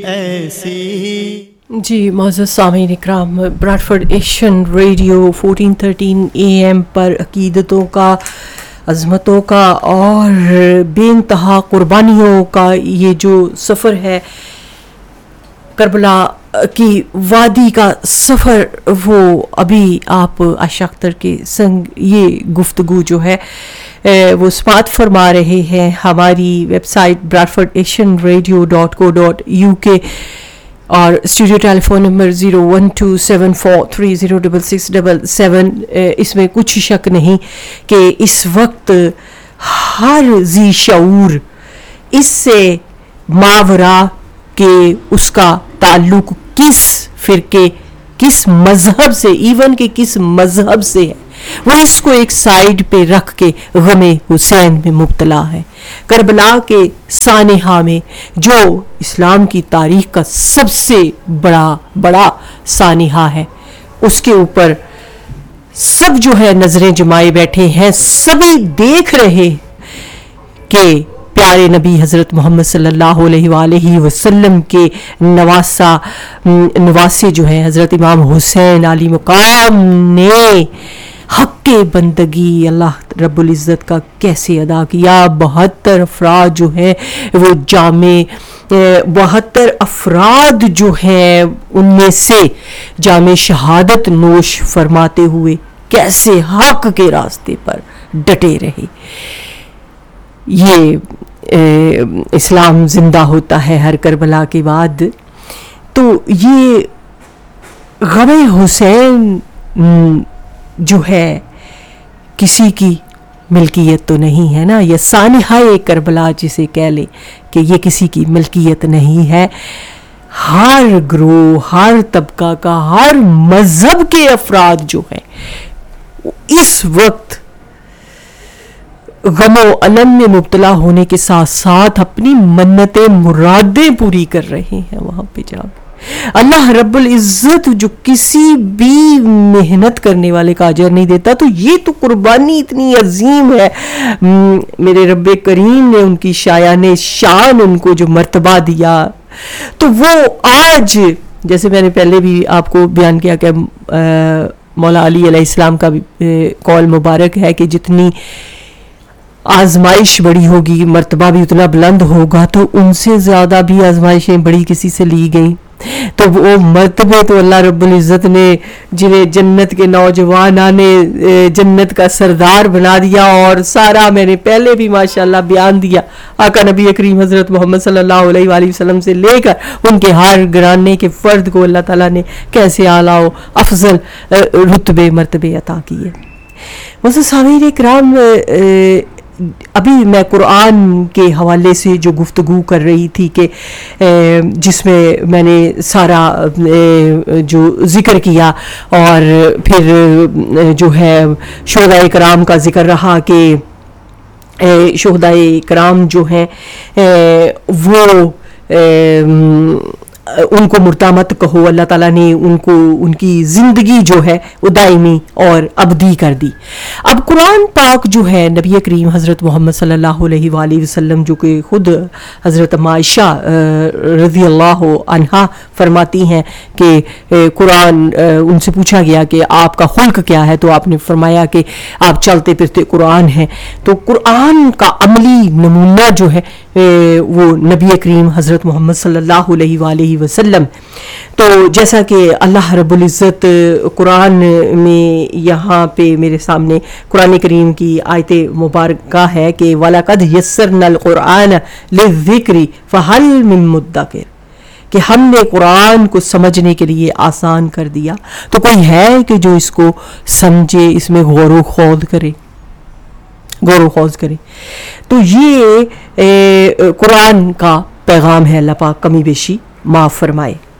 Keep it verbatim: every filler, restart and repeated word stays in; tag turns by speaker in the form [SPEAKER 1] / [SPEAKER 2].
[SPEAKER 1] ایسی.
[SPEAKER 2] جی معزز سامعین اکرام، براڈفورڈ Asian radio fourteen thirteen A M پر عقیدتوں کا، عظمتوں کا اور بے انتہا قربانیوں کا یہ جو سفر ہے، کربلا کی وادی کا سفر، وہ ابھی آپ عائشہ اختر کے سنگ یہ گفتگو جو ہے وہ سماعت فرما رہے ہیں. ہماری web site براڈفورڈ Asian radio dot کو ڈاٹ یو کے اور studio tele phone number zero one to seven four three zero double six double seven. اس میں کچھ شک نہیں کہ اس وقت ہر ذی شعور اس سے ماورا کہ اس کا تعلق کس فرقے، کس مذہب سے، ایون کہ کس مذہب سے ہے، وہ اس کو ایک سائیڈ پہ رکھ کے غم حسین میں مبتلا ہے. کربلا کے سانحہ میں جو اسلام کی تاریخ کا سب سے بڑا بڑا سانحہ ہے، اس کے اوپر سب جو ہے نظریں جمائے بیٹھے ہیں. سبھی دیکھ رہے کہ پیارے نبی حضرت محمد صلی اللہ علیہ وآلہ وسلم کے نواسا نواسے جو ہیں حضرت امام حسین علی مقام نے حق کے بندگی اللہ رب العزت کا کیسے ادا کیا. بہتر افراد جو ہیں وہ جامع بہتر افراد جو ہیں ان میں سے جامع شہادت نوش فرماتے ہوئے کیسے حق کے راستے پر ڈٹے رہے. یہ اسلام زندہ ہوتا ہے ہر کربلا کے بعد. تو یہ غم حسین جو ہے کسی کی ملکیت تو نہیں ہے نا، یہ سانحہ کربلا جسے کہہ لیں کہ یہ کسی کی ملکیت نہیں ہے. ہر گروہ، ہر طبقہ کا، ہر مذہب کے افراد جو ہیں اس وقت غم و الم میں مبتلا ہونے کے ساتھ ساتھ اپنی منتیں مرادیں پوری کر رہے ہیں وہاں پہ جا کے. اللہ رب العزت جو کسی بھی محنت کرنے والے کا اجر نہیں دیتا، تو یہ تو قربانی اتنی عظیم ہے. میرے رب کریم نے ان کی شایان شان ان کو جو مرتبہ دیا، تو وہ آج جیسے میں نے پہلے بھی آپ کو بیان کیا کہ مولا علی علیہ السلام کا قول مبارک ہے کہ جتنی آزمائش بڑی ہوگی مرتبہ بھی اتنا بلند ہوگا. تو ان سے زیادہ بھی آزمائشیں بڑی کسی سے لی گئیں، تو وہ مرتبے تو اللہ رب العزت نے جنہیں جنت کے نوجوان نے جنت کا سردار بنا دیا. اور سارا میں نے پہلے بھی ماشاءاللہ بیان دیا، آقا نبی کریم حضرت محمد صلی اللہ علیہ وآلہ وسلم سے لے کر ان کے ہر گھرانے کے فرد کو اللہ تعالیٰ نے کیسے اعلیٰ و افضل رتبے مرتبے عطا کیے. معزز سامعین کرام، ابھی میں قرآن کے حوالے سے جو گفتگو کر رہی تھی کہ جس میں میں نے سارا جو ذکر کیا، اور پھر جو ہے شہدائے کرام کا ذکر رہا کہ شہدائے کرام جو ہیں وہ ان کو مردہ مت کہو، اللہ تعالیٰ نے ان کو ان کی زندگی جو ہے وہ دائمی اور ابدی کر دی. اب قرآن پاک جو ہے نبی کریم حضرت محمد صلی اللہ علیہ وآلہ وسلم جو کہ خود حضرت عائشہ رضی اللہ عنہا فرماتی ہیں کہ قرآن ان سے پوچھا گیا کہ آپ کا خلق کیا ہے، تو آپ نے فرمایا کہ آپ چلتے پھرتے قرآن ہیں. تو قرآن کا عملی نمونہ جو ہے وہ نبی کریم حضرت محمد صلی اللہ علیہ وآلہ وسلم. تو جیسا کہ اللہ رب العزت قرآن میں یہاں پہ میرے سامنے قرآن کریم کی آیت مبارکہ ہے کہ وَلَقَدْ يَسَّرْنَا الْقُرْآنَ لِلذِّكْرِ فَهَلْ مِن مُدَّكِرٍ، کہ ہم نے قرآن کو سمجھنے کے لیے آسان کر دیا، تو کوئی ہے کہ جو اس کو سمجھے، اس میں غور و خوض کرے غور و خوض کرے. تو یہ قرآن کا پیغام ہے. اللہ پاک کمی بیشی معاف فرمائے.